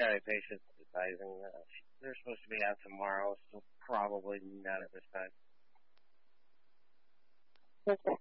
County patients advising they're supposed to be out tomorrow, so probably not at this time. Okay.